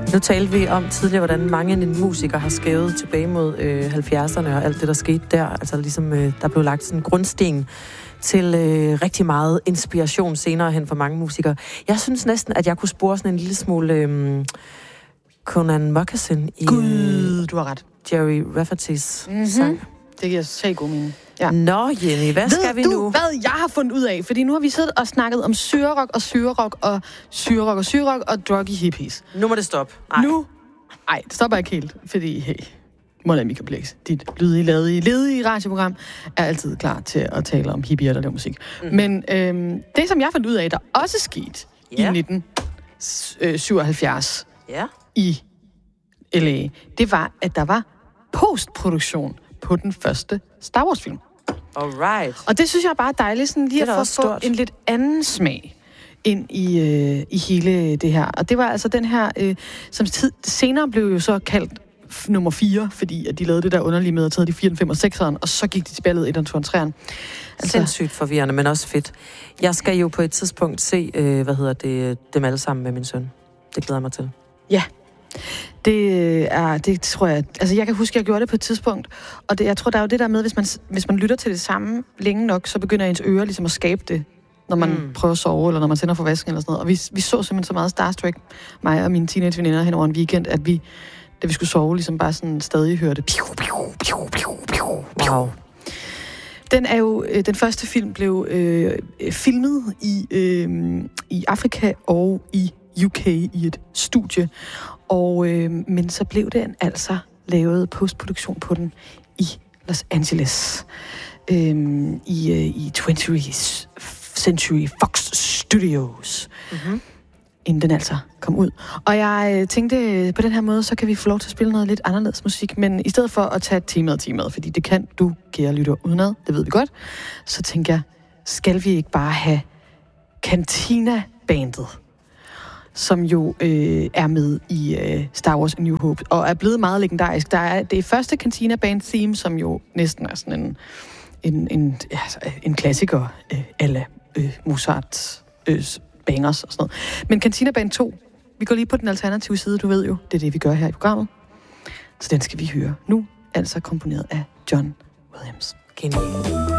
Nu talte vi om tidligere, hvordan mange af dine musikere har skævet tilbage mod 70'erne og alt det, der skete der. Altså ligesom, der blev lagt sådan en grundsten til rigtig meget inspiration senere hen for mange musikere. Jeg synes næsten, at jeg kunne spore sådan en lille smule Conan Moccasin i Gud, du har ret. Jerry Rafferty's sang. Det giver så god mening. Ja. Nå, Jenny, hvad skal vi nu? Ved du, hvad jeg har fundet ud af? Fordi nu har vi siddet og snakket om syrerok og syrerok og syrerok og syrerok og druggy hippies. Nu må det stoppe. Nej, det stopper ikke helt, fordi hey, Monami Complex, dit ledige radioprogram, er altid klar til at tale om hippier, der laver musik. Men det, som jeg fandt ud af, der også skete i 1977 i LA, det var, at der var postproduktion på den første Star Wars-film. Alright. Og det synes jeg er bare dejligt, sådan lige at få en lidt anden smag ind i hele det her. Og det var altså den her, som senere blev jo så kaldt nummer 4, fordi at de lavede det der underlige med at tage de 4, 5 og 6'eren, og så gik de til ballet 1, 2 og 3'eren. Altså, sindssygt forvirrende, men også fedt. Jeg skal jo på et tidspunkt se, dem alle sammen med min søn. Det glæder jeg mig til. Ja. Det tror jeg. Altså, jeg kan huske, at jeg gjorde det på et tidspunkt, og jeg tror, der er jo det der med, hvis man lytter til det samme længe nok, så begynder ens ører ligesom at skabe det, når man prøver at sove, eller når man tænder for vasken, eller sådan noget. Og vi så simpelthen så meget Star Trek, mig og mine teenageveninder hen over en weekend, at vi, da vi skulle sove, ligesom bare sådan stadig hørte piu, piu, piu, piu, piu, piu. Wow. Den er jo, den første film blev filmet i Afrika og i UK i et studie, men så blev den altså lavet postproduktion på den i Los Angeles i 20th Century Fox Studios, inden den altså kom ud. Og jeg tænkte, på den her måde, så kan vi få lov til at spille noget lidt anderledes musik, men i stedet for at tage temaet, fordi det kan du, kære lytter, udenad, det ved vi godt, så tænker jeg, skal vi ikke bare have Cantina-bandet, som jo er med i Star Wars A New Hope, og er blevet meget legendarisk. Det er første Cantina Band theme, som jo næsten er sådan en klassiker a la Mozart bangers og sådan noget. Men Cantina Band 2, vi går lige på den alternative side, du ved jo, det er det, vi gør her i programmet. Så den skal vi høre nu, altså komponeret af John Williams. Genial.